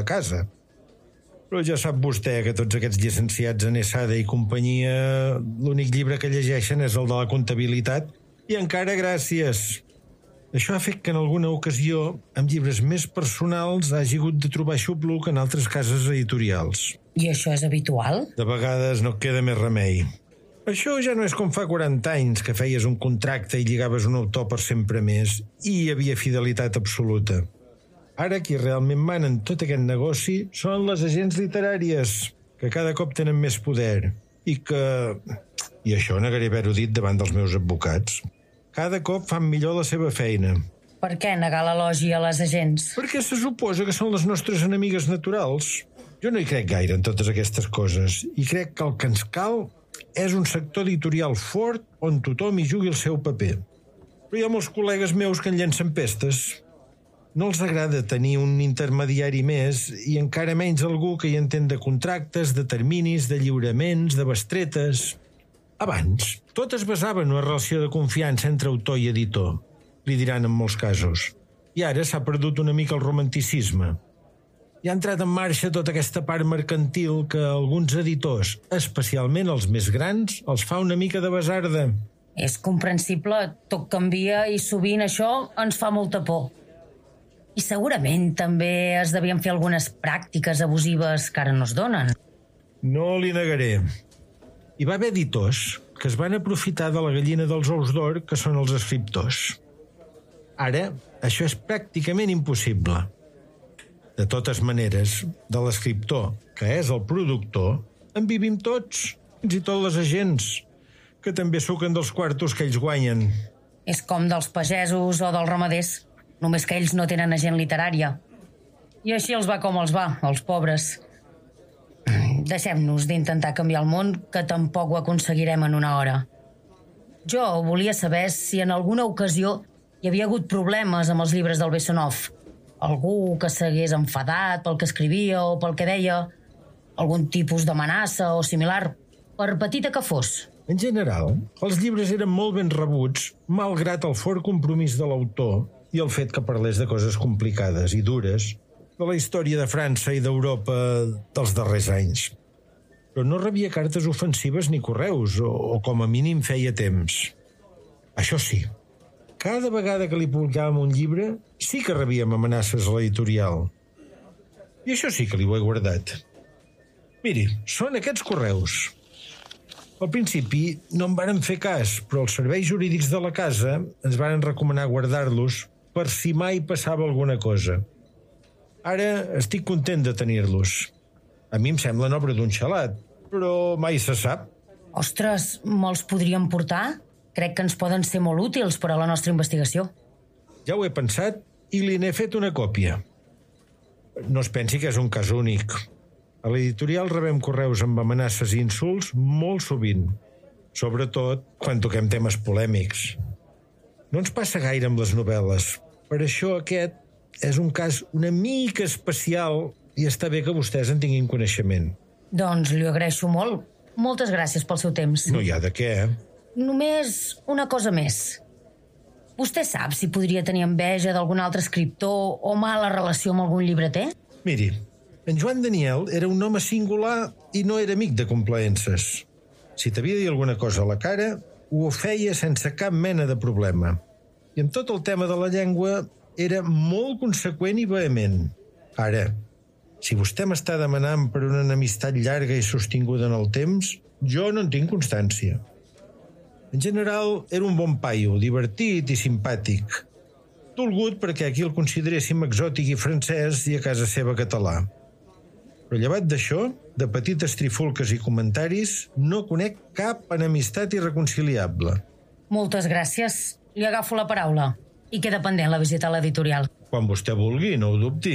casa. Però ja sap vostè que tots aquests llicenciats en Esada i companyia, l'únic llibre que llegeixen és el de la comptabilitat, i encara gràcies. Això ha fet que en alguna ocasió, amb llibres més personals, hagi hagut de trobar xupluc en altres cases editorials. I això és habitual? De vegades no queda més remei. Això ja no és com fa 40 anys, que feies un contracte i lligaves un autor per sempre més, i hi havia fidelitat absoluta. Ara qui realment mana en tot aquest negoci són les agents literàries, que cada cop tenen més poder, i això negaré haver-ho dit davant dels meus advocats. Cada cop fan millor la seva feina. Per què negar l'elogi a les agents? Perquè se suposa que són les nostres enemigues naturals. Jo no hi crec gaire en totes aquestes coses, i crec que el que ens cal és un sector editorial fort on tothom hi jugui el seu paper. Però hi ha molts col·legues meus que en llencen pestes. No els agrada tenir un intermediari més i encara menys algú que hi entén de contractes, de terminis, de lliuraments, de bestretes. Abans, tot es basava en una relació de confiança entre autor i editor, li diran en molts casos. I ara s'ha perdut una mica el romanticisme. I ha entrat en marxa tota aquesta part mercantil que alguns editors, especialment els més grans, els fa una mica de basarda. És comprensible, tot canvia i sovint això ens fa molta por. I segurament també es devien fer algunes pràctiques abusives que ara no es donen. No li negaré. Hi va haver editors que es van aprofitar de la gallina dels ous d'or, que són els escriptors. Ara, això és pràcticament impossible. De totes maneres, de l'escriptor, que és el productor, en vivim tots, fins i tot les agents, que també suquen dels quartos que ells guanyen. És com dels pagesos o dels ramaders, només que ells no tenen agent literària. I així els va com els va, els pobres. Deixem-nos d'intentar canviar el món, que tampoc ho aconseguirem en una hora. Jo volia saber si en alguna ocasió hi havia hagut problemes amb els llibres del Bessonov. Algú que s'hagués enfadat pel que escrivia o pel que deia, algun tipus d'amenaça o similar, per petita que fos. En general, els llibres eren molt ben rebuts, malgrat el fort compromís de l'autor i el fet que parlés de coses complicades i dures de la història de França i d'Europa dels darrers anys. Però no rebia cartes ofensives ni correus, o com a mínim feia temps. Això sí, cada vegada que li publicàvem un llibre, sí que rebíem amenaces a l'editorial. I això sí que li ho he guardat. Miri, són aquests correus. Al principi no en varen fer cas, però els serveis jurídics de la casa ens varen recomanar guardar-los per si mai passava alguna cosa. Ara estic content de tenir-los. A mi em semblen obra d'un xalat, però mai se sap. Ostres, me'ls podríem portar? Crec que ens poden ser molt útils per a la nostra investigació. Ja ho he pensat i li n'he fet una còpia. No es pensi que és un cas únic. A l'editorial rebem correus amb amenaces i insults molt sovint, sobretot quan toquem temes polèmics. No ens passa gaire amb les novel·les. Per això aquest és un cas una mica especial i està bé que vostès en tinguin coneixement. Doncs li ho agraeixo molt. Moltes gràcies pel seu temps. No hi ha de què, Només una cosa més. Vostè sap si podria tenir enveja d'algun altre escriptor o mala relació amb algun llibreter? Miri, en Joan Daniel era un home singular i no era amic de complaences. Si t'havia de dir alguna cosa a la cara, ho feia sense cap mena de problema. I amb tot el tema de la llengua era molt conseqüent i vehement. Ara, si vostè m'està demanant per una enemistat llarga i sostinguda en el temps, jo no en tinc constància. En general, era un bon paio, divertit i simpàtic. Dolgut perquè aquí el consideréssim exòtic i francès i a casa seva català. Però llevat d'això, de petites trifulques i comentaris, no conec cap enemistat irreconciliable. Moltes gràcies. Li agafo la paraula. I queda pendent la visita a l'editorial. Quan vostè vulgui, no ho dubti.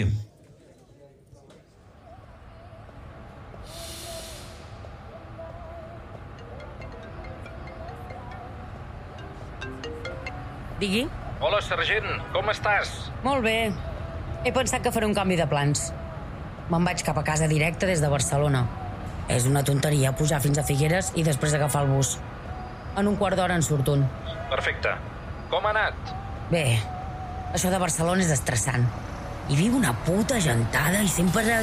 Digui. Hola, sergent, com estàs? Molt bé. He pensat que faré un canvi de plans. Me'n vaig cap a casa directe des de Barcelona. És una tonteria pujar fins a Figueres i després agafar el bus. En un quart d'hora en surt un. Perfecte. Com ha anat? Bé, això de Barcelona és estressant. Hi viu una puta gentada i sempre